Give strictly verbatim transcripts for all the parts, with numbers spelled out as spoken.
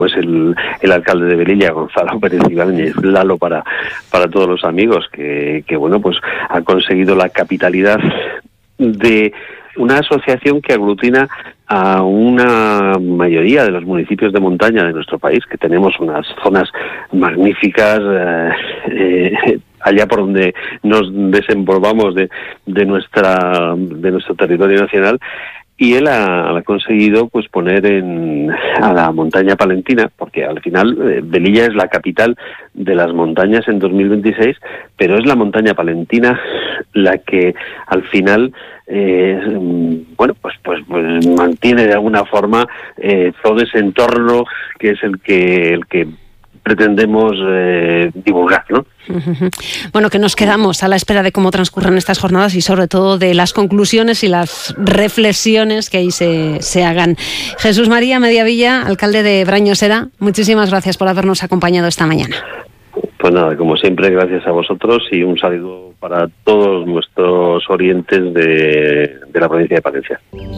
pues el, el alcalde de Velilla, Gonzalo Pérez Ibáñez, Lalo para, para todos los amigos, que, que bueno, pues ha conseguido la capitalidad de una asociación que aglutina a una mayoría de los municipios de montaña de nuestro país, que tenemos unas zonas magníficas eh, eh, allá por donde nos desenvolvamos de, de nuestra de nuestro territorio nacional. Y él ha, ha conseguido pues poner en a la montaña palentina, porque al final eh, Velilla es la capital de las montañas en dos mil veintiséis, pero es la montaña palentina la que al final eh, bueno pues, pues pues mantiene de alguna forma eh, todo ese entorno que es el que el que pretendemos eh, divulgar, ¿no? Bueno, que nos quedamos a la espera de cómo transcurran estas jornadas y sobre todo de las conclusiones y las reflexiones que ahí se, se hagan. Jesús María Mediavilla, alcalde de Brañosera, muchísimas gracias por habernos acompañado esta mañana. Pues nada, como siempre, gracias a vosotros y un saludo para todos nuestros orientes de, de la provincia de Palencia.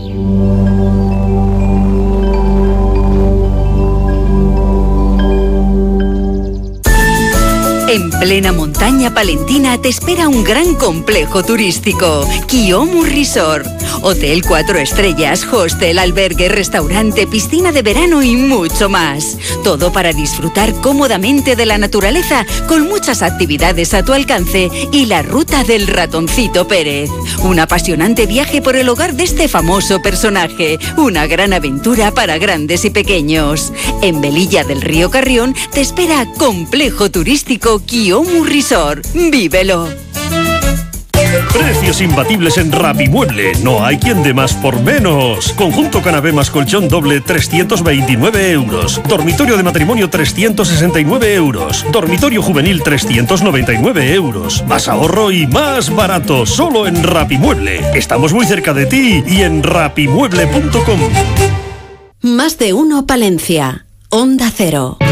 En plena montaña palentina te espera un gran complejo turístico, Kiomu Resort. Hotel cuatro estrellas, hostel, albergue, restaurante, piscina de verano y mucho más. Todo para disfrutar cómodamente de la naturaleza con muchas actividades a tu alcance y la ruta del ratoncito Pérez. Un apasionante viaje por el hogar de este famoso personaje. Una gran aventura para grandes y pequeños. En Velilla del Río Carrión te espera complejo turístico Kiomu Resort. ¡Vívelo! Precios imbatibles en Rapimueble. No hay quien dé más por menos. Conjunto canapé más colchón doble, trescientos veintinueve euros. Dormitorio de matrimonio, trescientos sesenta y nueve euros. Dormitorio juvenil, trescientos noventa y nueve euros. Más ahorro y más barato. Solo en Rapimueble. Estamos muy cerca de ti y en rapimueble punto com. Más de uno Palencia. Onda Cero.